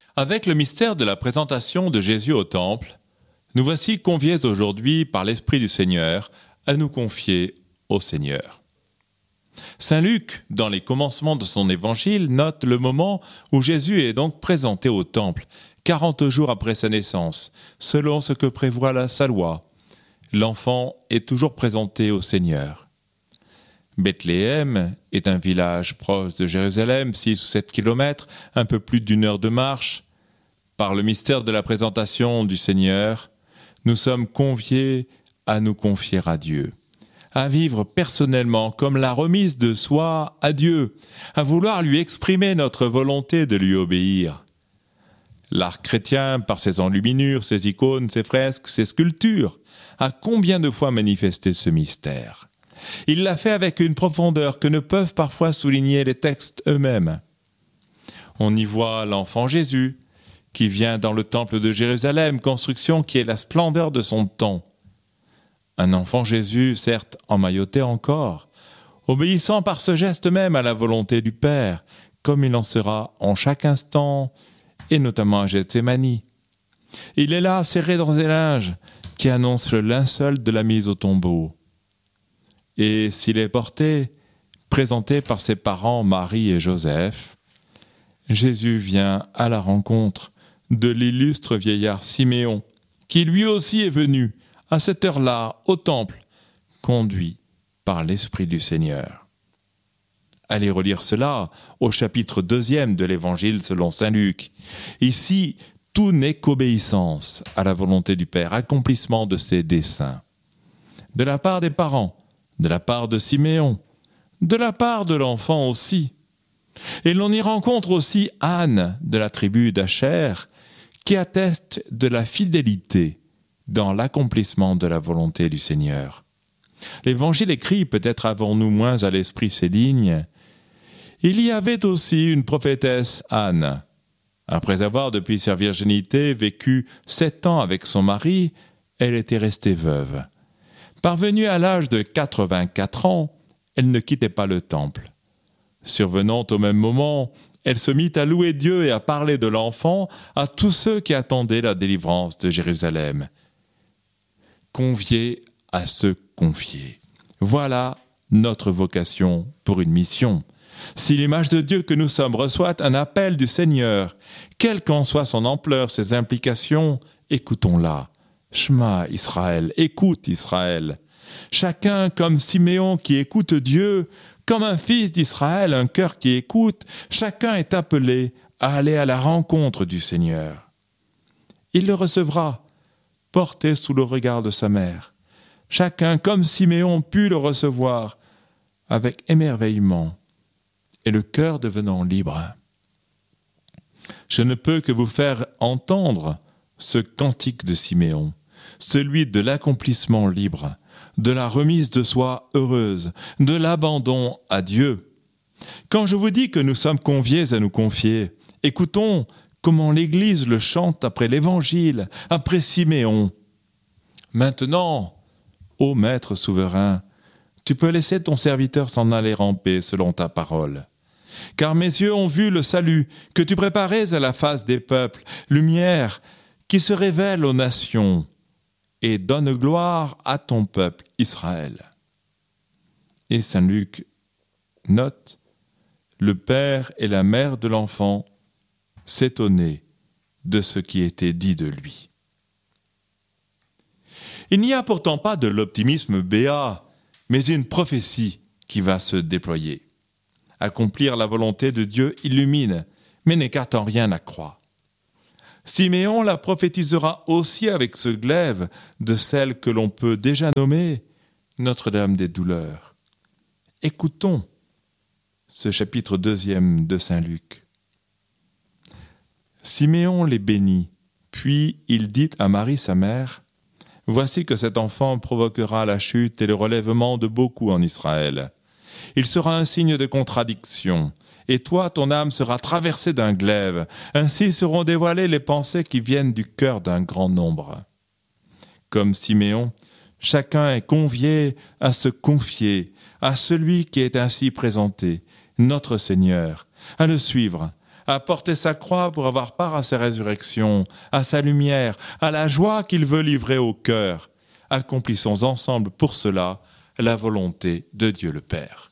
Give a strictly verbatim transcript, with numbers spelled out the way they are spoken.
Avec le mystère de la présentation de Jésus au Temple, nous voici conviés aujourd'hui par l'Esprit du Seigneur à nous confier au Seigneur. Saint Luc, dans les commencements de son évangile, note le moment où Jésus est donc présenté au Temple, quarante jours après sa naissance, selon ce que prévoit la, sa loi. L'enfant est toujours présenté au Seigneur. Bethléem est un village proche de Jérusalem, six ou sept kilomètres, un peu plus d'une heure de marche. Par le mystère de la présentation du Seigneur, nous sommes conviés à nous confier à Dieu, à vivre personnellement comme la remise de soi à Dieu, à vouloir lui exprimer notre volonté de lui obéir. L'art chrétien, par ses enluminures, ses icônes, ses fresques, ses sculptures, a combien de fois manifesté ce mystère ? Il l'a fait avec une profondeur que ne peuvent parfois souligner les textes eux-mêmes. On y voit l'enfant Jésus, qui vient dans le temple de Jérusalem, construction qui est la splendeur de son temps. Un enfant Jésus, certes emmailloté encore, obéissant par ce geste même à la volonté du Père, comme il en sera en chaque instant, et notamment à Gethsémani. Il est là, serré dans des linges, qui annonce le linceul de la mise au tombeau. Et s'il est porté, présenté par ses parents Marie et Joseph, Jésus vient à la rencontre de l'illustre vieillard Siméon, qui lui aussi est venu, à cette heure-là, au temple, conduit par l'Esprit du Seigneur. Allez relire cela au chapitre deuxième de l'Évangile selon saint Luc. Ici, tout n'est qu'obéissance à la volonté du Père, accomplissement de ses desseins. De la part des parents, de la part de Siméon, de la part de l'enfant aussi. Et l'on y rencontre aussi Anne de la tribu d'Acher, qui atteste de la fidélité dans l'accomplissement de la volonté du Seigneur. L'Évangile écrit, peut-être avons-nous moins à l'esprit ces lignes, « Il y avait aussi une prophétesse Anne. Après avoir, depuis sa virginité, vécu sept ans avec son mari, elle était restée veuve. Parvenue à l'âge de quatre-vingt-quatre ans, elle ne quittait pas le temple. Survenant au même moment, elle se mit à louer Dieu et à parler de l'enfant à tous ceux qui attendaient la délivrance de Jérusalem. Conviés à se confier. Voilà notre vocation pour une mission. Si l'image de Dieu que nous sommes reçoit un appel du Seigneur, quelle qu'en soit son ampleur, ses implications, écoutons-la. Shema Israël, écoute Israël. Chacun comme Siméon qui écoute Dieu, comme un fils d'Israël, un cœur qui écoute, chacun est appelé à aller à la rencontre du Seigneur. Il le recevra, porté sous le regard de sa mère. Chacun comme Siméon put le recevoir avec émerveillement et le cœur devenant libre. Je ne peux que vous faire entendre ce cantique de Siméon, celui de l'accomplissement libre, de la remise de soi heureuse, de l'abandon à Dieu. Quand je vous dis que nous sommes conviés à nous confier, écoutons comment l'Église le chante après l'Évangile, après Siméon. Maintenant, ô Maître souverain, tu peux laisser ton serviteur s'en aller en paix selon ta parole. Car mes yeux ont vu le salut que tu préparais à la face des peuples, lumière qui se révèle aux nations et donne gloire à ton peuple Israël. Et saint Luc note, le père et la mère de l'enfant s'étonnaient de ce qui était dit de lui. Il n'y a pourtant pas de l'optimisme béat, mais une prophétie qui va se déployer. Accomplir la volonté de Dieu illumine, mais n'écarte en rien la croix. Siméon la prophétisera aussi avec ce glaive de celle que l'on peut déjà nommer Notre-Dame des douleurs. Écoutons ce chapitre deuxième de saint Luc. Siméon les bénit, puis il dit à Marie sa mère, « Voici que cet enfant provoquera la chute et le relèvement de beaucoup en Israël. Il sera un signe de contradiction, et toi, ton âme sera traversée d'un glaive. Ainsi seront dévoilées les pensées qui viennent du cœur d'un grand nombre. » Comme Siméon, chacun est convié à se confier à celui qui est ainsi présenté, notre Seigneur, à le suivre, à porter sa croix pour avoir part à sa résurrection, à sa lumière, à la joie qu'il veut livrer au cœur. Accomplissons ensemble pour cela la volonté de Dieu le Père.